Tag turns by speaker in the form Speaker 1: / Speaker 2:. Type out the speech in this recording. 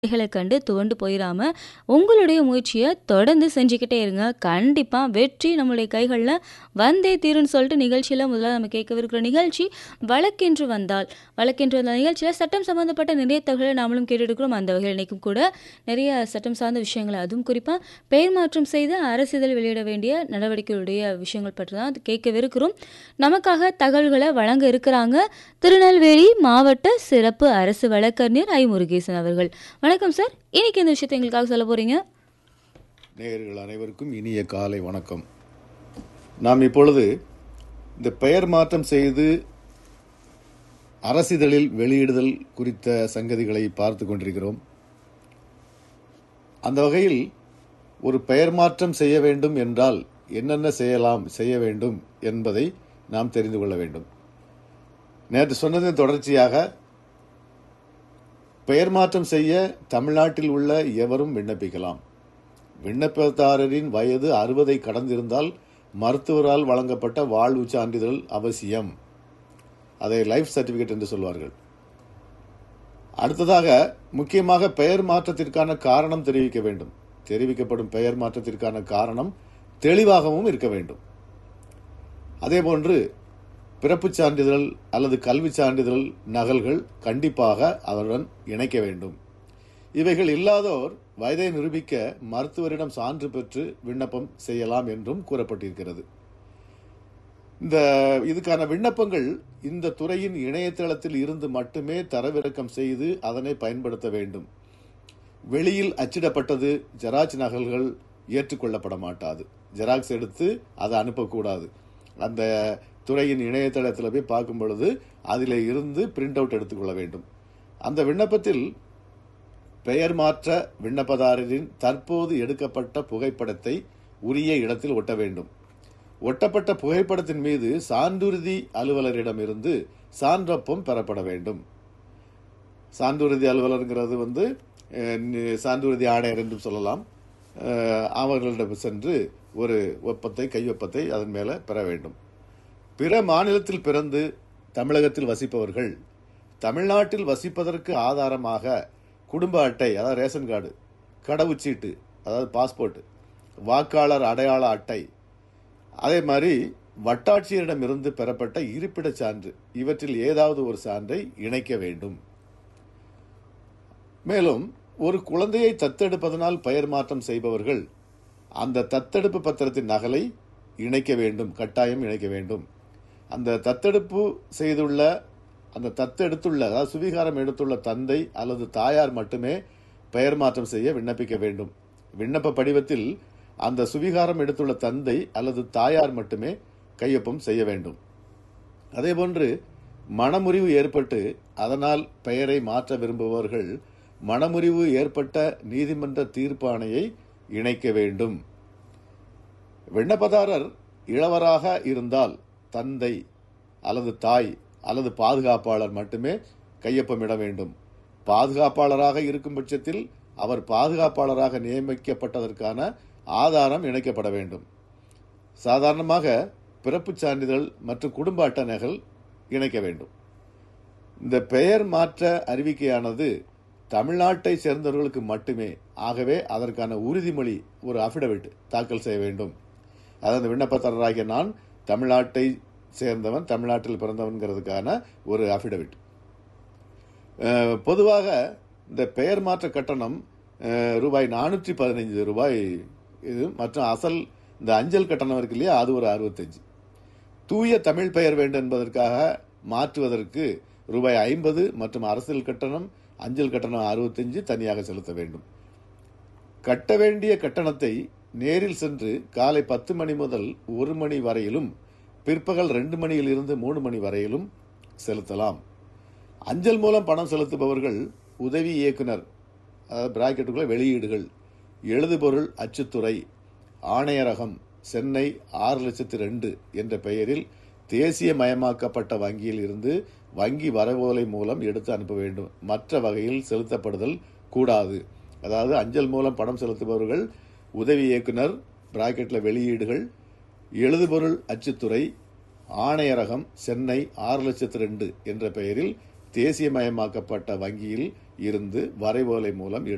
Speaker 1: களை கண்டு துவண்டு போயிடாம, உங்களுடைய முயற்சிய தொடர்ந்து செஞ்சுக்கிட்டே இருங்க. கண்டிப்பா வெற்றி நம்மளுடைய கைகள்ல வந்தே தீரும்னு சொல்லிட்டு நிகழ்ச்சியில முதல்ல நம்ம கேட்கவிருக்கிற நிகழ்ச்சி வழக்கென்று வந்தால். வழக்கென்று வந்தால் நிகழ்ச்சியில சட்டம் சம்பந்தப்பட்ட நிறைய தகவலை நாமளும் கேட்டுருக்கிறோம். அந்த வகையில் இன்னைக்கும் கூட நிறைய சட்டம் சார்ந்த விஷயங்களை, அதுவும் குறிப்பா பெயர் மாற்றம் செய்து அரசிதழ் வெளியிட வேண்டிய நடவடிக்கைகளுடைய விஷயங்கள் பற்றி தான் கேட்கவிருக்கிறோம். நமக்காக தகவல்களை வழங்க இருக்கிறாங்க திருநெல்வேலி மாவட்ட சிறப்பு அரசு வழக்கறிஞர் ஐ முருகேசன் அவர்கள். வணக்கம் சார். இன்னைக்கு இந்த விஷயத்தை எங்களுக்காக சொல்ல போறீங்க?
Speaker 2: நேயர்கள் அனைவருக்கும் இனிய காலை வணக்கம். நாம் இப்பொழுது இந்த பெயர் மாற்றம் செய்து அரசிதழில் வெளியிடுதல் குறித்த சங்கதிகளை பார்த்து கொண்டிருக்கிறோம். அந்த வகையில் ஒரு பெயர் மாற்றம் செய்ய வேண்டும் என்றால் என்னென்ன செய்ய வேண்டும் என்பதை நாம் தெரிந்து கொள்ள வேண்டும். நேற்று சொன்னதின் தொடர்ச்சியாக பெயர் மாற்றம் செய்ய தமிழ்நாட்டில் உள்ள எவரும் விண்ணப்பிக்கலாம். விண்ணப்பதாரரின் வயது 60 கடந்திருந்தால் மருத்துவரால் வழங்கப்பட்ட வாழ்வு சான்றிதழ் அவசியம். அதை லைஃப் சர்டிபிகேட் என்று சொல்வார்கள். அடுத்ததாக முக்கியமாக பெயர் மாற்றத்திற்கான காரணம் தெரிவிக்க வேண்டும். தெரிவிக்கப்படும் பெயர் மாற்றத்திற்கான காரணம் தெளிவாகவும் இருக்க வேண்டும். அதேபோன்று பிறப்புச் சான்றிதழ் அல்லது கல்வி சான்றிதழ் நகல்கள் கண்டிப்பாக அவருடன் இணைக்க வேண்டும். இவைகள் இல்லாதோர் வயதை நிரூபிக்க மருத்துவரிடம் சான்று பெற்று விண்ணப்பம் செய்யலாம் என்றும் கூறப்பட்டிருக்கிறது. இதுக்கான விண்ணப்பங்கள் இந்த துறையின் இணையதளத்தில் இருந்து மட்டுமே தரவிறக்கம் செய்து அதனை பயன்படுத்த வேண்டும். வெளியில் அச்சிடப்பட்டது ஜெராக்ஸ் நகல்கள் ஏற்றுக்கொள்ளப்பட மாட்டாது. ஜெராக்ஸ் எடுத்து அதை அனுப்பக்கூடாது. அந்த துறையின் இணையதளத்தில் போய் பார்க்கும் பொழுது அதில் இருந்து பிரிண்ட் அவுட் எடுத்துக்கொள்ள வேண்டும். அந்த விண்ணப்பத்தில் பெயர் மாற்ற விண்ணப்பதாரரின் தற்போது எடுக்கப்பட்ட புகைப்படத்தை உரிய இடத்தில் ஒட்ட வேண்டும். ஒட்டப்பட்ட புகைப்படத்தின் மீது சான்றுறுதி அலுவலரிடமிருந்து சான்றொப்பம் பெறப்பட வேண்டும். சான்றுறுதி அலுவலருங்கிறது சான்றுறுதி ஆணையர் என்றும் சொல்லலாம். அவர்களிடம் சென்று ஒரு ஒப்பத்தை, கையொப்பத்தை அதன் மேலே பெற வேண்டும். பிற மாநிலத்தில் பிறந்து தமிழகத்தில் வசிப்பவர்கள் தமிழ்நாட்டில் வசிப்பதற்கு ஆதாரமாக குடும்ப அட்டை, அதாவது ரேஷன் கார்டு, கடவுச்சீட்டு, அதாவது பாஸ்போர்ட், வாக்காளர் அடையாள அட்டை, அதே மாதிரி வட்டாட்சியரிடமிருந்து பெறப்பட்ட இருப்பிடச் சான்று, இவற்றில் ஏதாவது ஒரு சான்றை இணைக்க வேண்டும். மேலும் ஒரு குழந்தையை தத்தெடுப்பதனால் பெயர் மாற்றம் செய்பவர்கள் அந்த தத்தெடுப்பு பத்திரத்தின் நகலை இணைக்க வேண்டும், கட்டாயம் இணைக்க வேண்டும். அந்த தத்தெடுப்பு செய்துள்ள, அந்த தத்தெடுத்துள்ள, அதாவது சுவீகாரம் எடுத்துள்ள தந்தை அல்லது தாயார் மட்டுமே பெயர் மாற்றம் செய்ய விண்ணப்பிக்க வேண்டும். விண்ணப்ப படிவத்தில் அந்த சுவீகாரம் எடுத்துள்ள தந்தை அல்லது தாயார் மட்டுமே கையொப்பம் செய்ய வேண்டும். அதேபோன்று மனமுறிவு ஏற்பட்டு அதனால் பெயரை மாற்ற விரும்புபவர்கள் மனமுறிவு ஏற்பட்ட நீதிமன்ற தீர்ப்பாணையை இணைக்க வேண்டும். விண்ணப்பதாரர் இளவராக இருந்தால் தந்தை அல்லது தாய் அல்லது பாதுகாப்பாளர் மட்டுமே கையொப்பமிட வேண்டும். பாதுகாப்பாளராக இருக்கும் பட்சத்தில் அவர் பாதுகாப்பாளராக நியமிக்கப்பட்டதற்கான ஆதாரம் இணைக்கப்பட வேண்டும். சாதாரணமாக பிறப்புச் சான்றிதழ் மற்றும் குடும்ப அட்டை நகல் இணைக்க வேண்டும். இந்த பெயர் மாற்ற அறிவிக்கையானது தமிழ்நாட்டை சேர்ந்தவர்களுக்கு மட்டுமே. ஆகவே அதற்கான உறுதிமொழி, ஒரு அஃபிடவிட் தாக்கல் செய்ய வேண்டும். அதாவது விண்ணப்பதாரராகிய நான் தமிழ்நாட்டை சேர்ந்தவன், தமிழ்நாட்டில் பிறந்தவன்கிறதுக்கான ஒரு அஃபிடவிட். பொதுவாக இந்த பெயர் மாற்ற கட்டணம் ரூபாய் 415 இது. மற்றும் அசல் இந்த அஞ்சல் கட்டணம் இருக்கு இல்லையா, அது ஒரு 65. தூய தமிழ் பெயர் வேண்டும் என்பதற்காக மாற்றுவதற்கு ரூபாய் 50 மற்றும் அரசியல் கட்டணம், அஞ்சல் கட்டணம் 65 தனியாக செலுத்த வேண்டும். கட்ட வேண்டிய கட்டணத்தை நேரில் சென்று காலை 10 மணி முதல் 1 மணி வரையிலும், பிற்பகல் 2 மணியில் இருந்து 3 மணி வரையிலும் செலுத்தலாம். அஞ்சல் மூலம் பணம் செலுத்துபவர்கள் உதவி இயக்குனர், அதாவது பிராக்கெட்டுக்குள்ள வெளியீடுகள், எழுதுபொருள் அச்சுத்துறை, ஆணையரகம், சென்னை 6,02,000 என்ற பெயரில் தேசிய மயமாக்கப்பட்ட வங்கியில் இருந்து வங்கி வரவோலை மூலம் எடுத்து அனுப்ப வேண்டும். மற்ற வகையில் செலுத்தப்படுதல் கூடாது. அதாவது அஞ்சல் மூலம் பணம் செலுத்துபவர்கள் உதவி இயக்குனர் பிராக்கெட்டில் வெளியீடுகள், எழுதுபொருள் அச்சுத்துறை, ஆணையரகம், சென்னை 6,02,000 என்ற பெயரில் தேசியமயமாக்கப்பட்ட வங்கியில் இருந்து வரைவோலை மூலம்